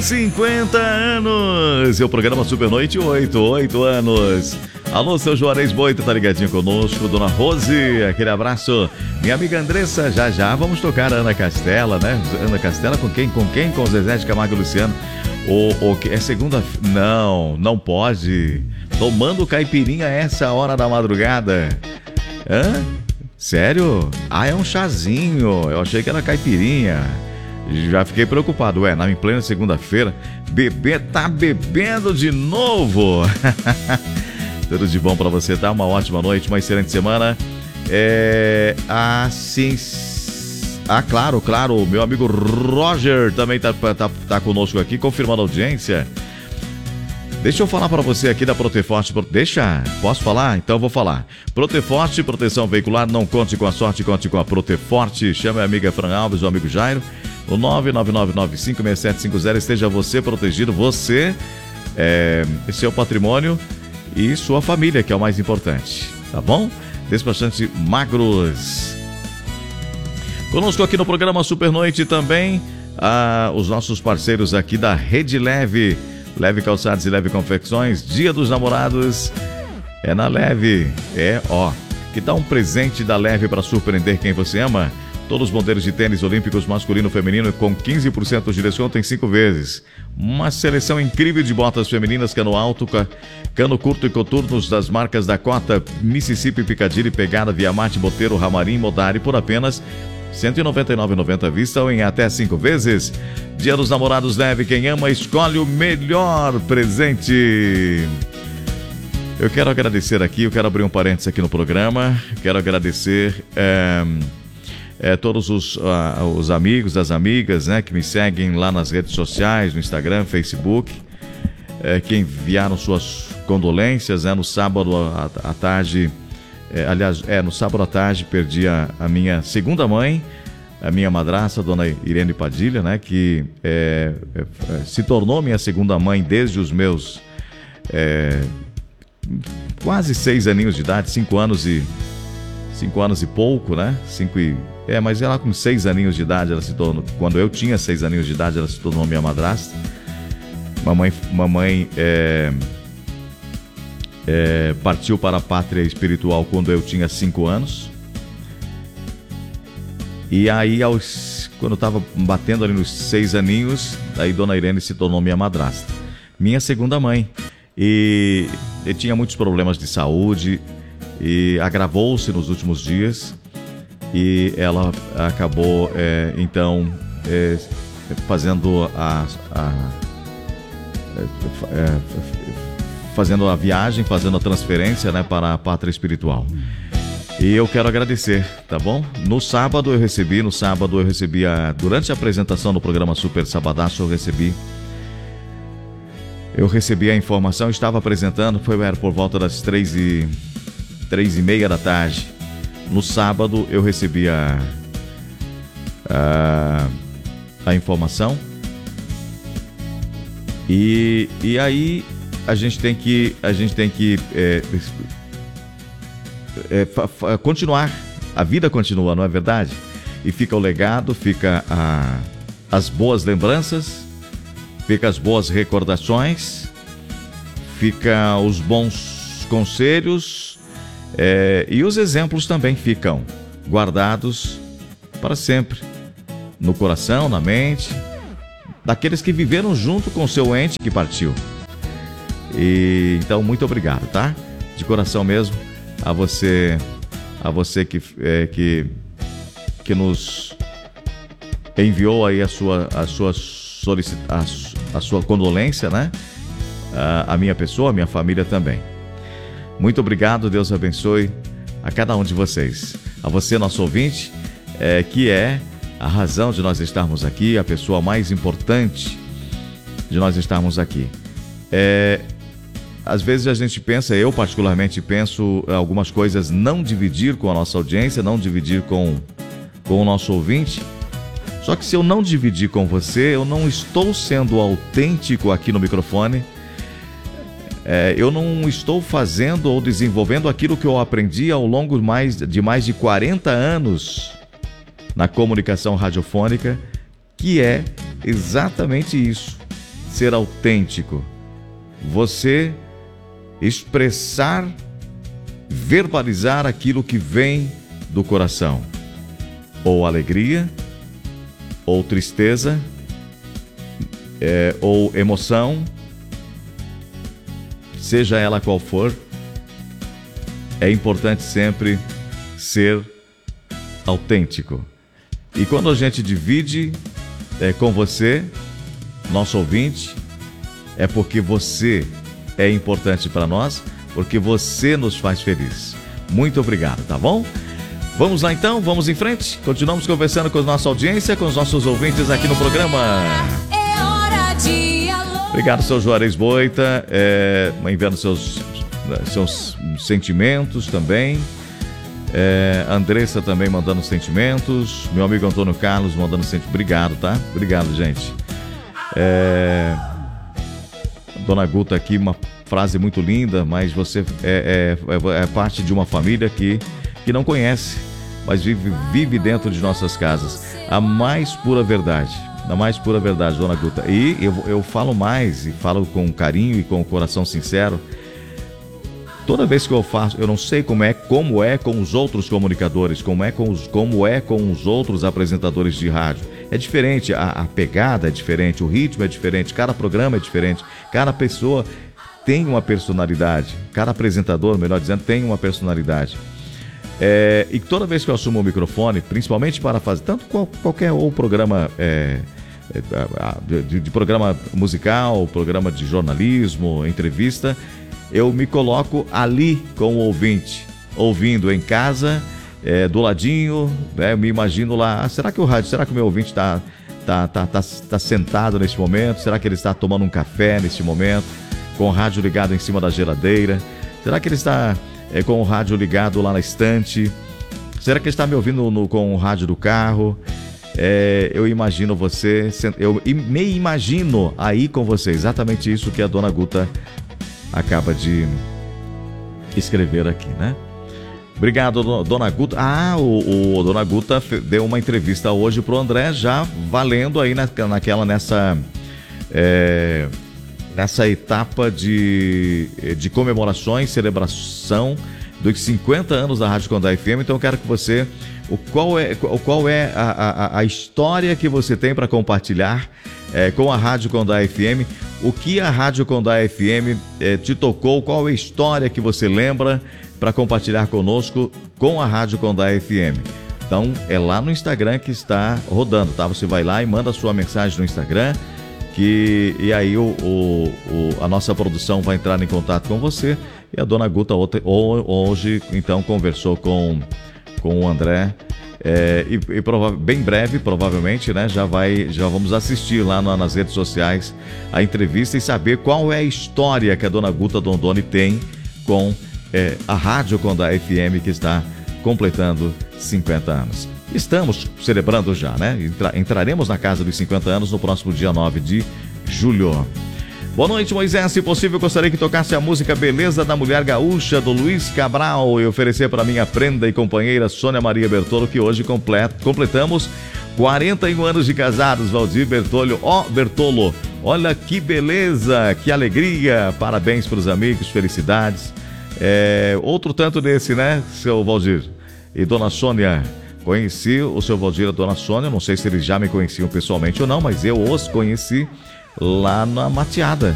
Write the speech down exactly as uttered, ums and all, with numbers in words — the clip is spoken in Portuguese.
cinquenta anos! É o programa Super Noite oito, oito anos. Alô, seu Juarez Boita, tá ligadinho conosco? Dona Rose, aquele abraço. Minha amiga Andressa, já já vamos tocar a Ana Castela, né? Ana Castela com quem? Com quem? Com o Zezé de Camargo e Luciano. O, o, é segunda... Não, não pode. Tomando caipirinha essa hora da madrugada. Hã? Sério? Ah, é um chazinho. Eu achei que era caipirinha. Já fiquei preocupado. Ué, na em plena segunda-feira, bebê tá bebendo de novo. Tudo de bom pra você, tá? Uma ótima noite, uma excelente semana. É... Assim... Ah, claro, claro. Meu amigo Roger também tá, tá, tá conosco aqui, confirmando a audiência. Deixa eu falar para você aqui da Proteforte. Deixa? Posso falar? Então eu vou falar. Proteforte, proteção veicular, não conte com a sorte, conte com a Proteforte. Chama a amiga Fran Alves, o amigo Jairo. O nove nove nove nove cinco seis sete cinco zero. Esteja você protegido, você, é, seu patrimônio e sua família, que é o mais importante. Tá bom? Despachante Magros. Conosco aqui no programa Super Noite também, ah, os nossos parceiros aqui da Rede Leve. Leve Calçados e Leve Confecções, Dia dos Namorados é na Leve. É, ó, que dá um presente da Leve para surpreender quem você ama. Todos os modelos de tênis olímpicos masculino e feminino com quinze por cento de desconto em cinco vezes. Uma seleção incrível de botas femininas, cano alto, cano curto e coturnos das marcas Dakota, Mississippi, Piccadilly, Pegada, Via Marte, Boteiro, Ramarim, Modari por apenas cento e noventa e nove reais e noventa centavos à vista ou em até cinco vezes. Dia dos Namorados Leve, quem ama escolhe o melhor presente. Eu quero agradecer aqui, eu quero abrir um parênteses aqui no programa, quero agradecer é, é, todos os, uh, os amigos, as amigas, né, que me seguem lá nas redes sociais, no Instagram, Facebook, é, que enviaram suas condolências, né, no sábado à, à tarde. É, aliás, é, no sábado à tarde perdi a, a minha segunda mãe, a minha madrasta, dona Irene Padilha, né, que é, é, se tornou minha segunda mãe desde os meus é, quase seis aninhos de idade, cinco anos e cinco anos e pouco, né? Cinco e, é, mas ela com seis aninhos de idade, ela se tornou, quando eu tinha seis aninhos de idade, ela se tornou minha madrasta. Mamãe, mamãe é, É, partiu para a pátria espiritual quando eu tinha cinco anos. E aí, aos, quando eu estava batendo ali nos seis aninhos, aí Dona Irene se tornou minha madrasta, minha segunda mãe. E eu tinha muitos problemas de saúde e agravou-se nos últimos dias. E ela acabou, é, então, é, fazendo a... a é, é, fazendo a viagem, fazendo a transferência, né, para a pátria espiritual. E eu quero agradecer, tá bom? No sábado eu recebi, no sábado eu recebi, a, durante a apresentação do programa Super Sabadaço, eu recebi, eu recebi a informação, eu estava apresentando, foi era por volta das três e, três e meia da tarde. No sábado eu recebi a, a, a informação e, e aí a gente tem que, a gente tem que é, é, fa, fa, continuar, a vida continua, não é verdade? E fica o legado, fica a, as boas lembranças, fica as boas recordações, fica os bons conselhos é, e os exemplos também ficam guardados para sempre, no coração, na mente, daqueles que viveram junto com o seu ente que partiu. E então, muito obrigado, tá? De coração mesmo, a você, a você que, é, que, que nos enviou aí a sua, a sua, solicita, a, a sua condolência, né? A, a minha pessoa, a minha família também. Muito obrigado, Deus abençoe a cada um de vocês. A você, nosso ouvinte, é, que é a razão de nós estarmos aqui, a pessoa mais importante de nós estarmos aqui. É... Às vezes a gente pensa, eu particularmente penso algumas coisas não dividir com a nossa audiência, não dividir com, com o nosso ouvinte. Só que se eu não dividir com você, eu não estou sendo autêntico aqui no microfone. É, eu não estou fazendo ou desenvolvendo aquilo que eu aprendi ao longo mais, de mais de quarenta anos na comunicação radiofônica, que é exatamente isso. ser autêntico. Você expressar, verbalizar aquilo que vem do coração. Ou alegria, ou tristeza, é, ou emoção, seja ela qual for, é importante sempre ser autêntico. E quando a gente divide é, com você, nosso ouvinte, é porque você é importante para nós, porque você nos faz feliz. Muito obrigado, tá bom? Vamos lá então, vamos em frente. Continuamos conversando com a nossa audiência, com os nossos ouvintes aqui no programa. É hora de alô. Obrigado, seu Juarez Boita, é, enviando seus, seus sentimentos também. É, Andressa também mandando sentimentos. Meu amigo Antônio Carlos mandando sentimentos. Obrigado, tá? Obrigado, gente. É, Dona Guta aqui, uma frase muito linda, mas você é, é, é parte de uma família que, que não conhece, mas vive, vive dentro de nossas casas. A mais pura verdade. A mais pura verdade, Dona Guta. E eu, eu falo mais, e falo com carinho e com o coração sincero. Toda vez que eu faço, eu não sei como é, como é com os outros comunicadores, como é com os, como é com os outros apresentadores de rádio. É diferente, a, a pegada é diferente, o ritmo é diferente, cada programa é diferente, cada pessoa tem uma personalidade, cada apresentador, melhor dizendo, tem uma personalidade. É, e toda vez que eu assumo o microfone, principalmente para fazer, tanto qual, qualquer ou programa é, é, de, de programa musical, programa de jornalismo, entrevista, eu me coloco ali com o ouvinte, ouvindo em casa, é, do ladinho, né, me imagino lá, ah, será que o rádio, será que o meu ouvinte está tá, tá, tá, tá sentado neste momento? Será que ele está tomando um café neste momento, com o rádio ligado em cima da geladeira? Será que ele está é, com o rádio ligado lá na estante? Será que ele está me ouvindo no, com o rádio do carro? É, eu imagino você, eu me imagino aí com você, exatamente isso que a Dona Guta acaba de escrever aqui, né? Obrigado, Dona Guta. Ah, o, o Dona Guta deu uma entrevista hoje pro André, já valendo aí na, naquela, nessa, é, nessa etapa de, de comemorações, celebração dos cinquenta anos da Rádio Condá F M. Então eu quero que você, o, qual é, qual é a, a, a história que você tem para compartilhar é, com a Rádio Condá F M? O que a Rádio Condá F M é, te tocou? Qual é a história que você lembra para compartilhar conosco com a Rádio Condá F M? Então é lá no Instagram que está rodando, tá? Você vai lá e manda a sua mensagem no Instagram, que, e aí o, o, o, a nossa produção vai entrar em contato com você. E a Dona Guta hoje, então, conversou com, com o André. É, e e prova- bem breve, provavelmente, né, já, vai, já vamos assistir lá na, nas redes sociais a entrevista e saber qual é a história que a Dona Guta Dondoni tem com é, a Rádio Condá F M, que está completando cinquenta anos. Estamos celebrando já, né? Entra- entraremos na casa dos cinquenta anos no próximo dia nove de julho. Boa noite, Moisés. Se possível, gostaria que tocasse a música Beleza da Mulher Gaúcha, do Luiz Cabral, e oferecer para minha prenda e companheira Sônia Maria Bertolo, que hoje complet, completamos quarenta e um anos de casados. Valdir Bertolo, ó, oh, Bertolo, olha que beleza, que alegria, parabéns para os amigos, felicidades. É, outro tanto desse, né, seu Valdir? E Dona Sônia, conheci o seu Valdir e a Dona Sônia, não sei se eles já me conheciam pessoalmente ou não, mas eu os conheci lá na Mateada.